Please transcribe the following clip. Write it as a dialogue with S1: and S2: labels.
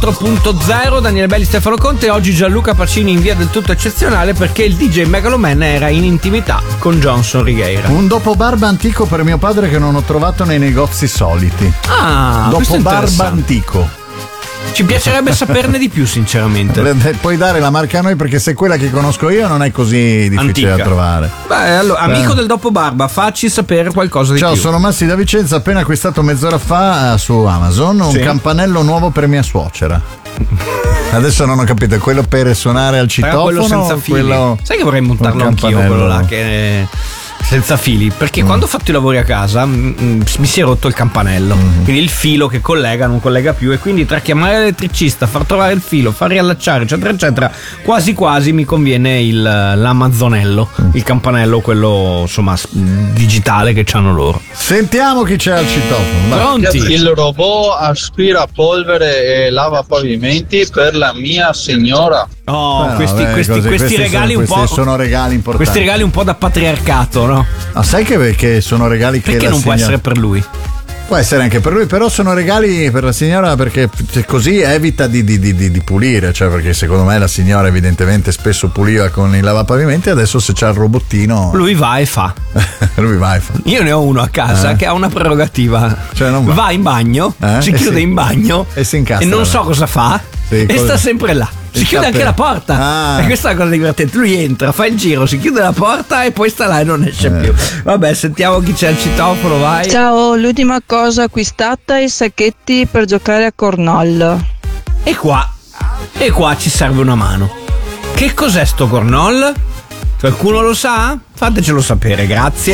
S1: 4.0, Daniele Belli, Stefano Conte. Oggi Gianluca Pacini in via del tutto eccezionale perché il DJ Megaloman era in intimità con Johnson Righeira.
S2: Un dopobarba antico per mio padre che non ho trovato nei negozi soliti. Dopobarba antico.
S1: Ci piacerebbe saperne di più, sinceramente.
S2: Puoi dare la marca a noi, perché se quella che conosco io non è così difficile
S1: antica
S2: da trovare.
S1: Beh, allora, amico del dopobarba, facci sapere qualcosa di
S2: più.
S1: Ciao,
S2: sono Massi da Vicenza, appena acquistato mezz'ora fa su Amazon un campanello nuovo per mia suocera. Adesso non ho capito, è quello per suonare al citofono?
S1: Quello senza fili. Sai che vorrei montarlo anch'io, quello là che senza fili, perché quando ho fatto i lavori a casa mi si è rotto il campanello, quindi il filo che collega non collega più, e quindi tra chiamare l'elettricista, far trovare il filo, far riallacciare, eccetera eccetera, quasi quasi mi conviene l'Amazonello, il campanello, quello insomma digitale che c'hanno loro.
S2: Sentiamo chi c'è al citofono.
S1: Pronti?
S3: Il robot aspirapolvere e lava pavimenti per la mia signora.
S1: Questi regali un po'.
S2: Sono regali importanti.
S1: Questi regali un po' da patriarcato, no?
S2: Ah, sai che sono regali che
S1: perché non può essere per lui?
S2: Può essere anche per lui, però sono regali per la signora, perché così evita di pulire, cioè, perché secondo me la signora evidentemente spesso puliva con il lavapavimenti, adesso se c'ha il robottino
S1: lui va e fa.
S2: Lui va e fa.
S1: Io ne ho uno a casa che ha una prerogativa,
S2: cioè non va
S1: in bagno, si chiude in bagno
S2: e si incastra
S1: e non so cosa fa, sta sempre là. Si chiude anche la porta. E questa è la cosa divertente. Lui entra, fa il giro, si chiude la porta e poi sta là e non esce più. Vabbè, sentiamo chi c'è al citofono, vai.
S4: Ciao, l'ultima cosa acquistata, i sacchetti per giocare a cornol.
S1: E qua ci serve una mano. Che cos'è sto cornol? Qualcuno lo sa? Fatecelo sapere, grazie.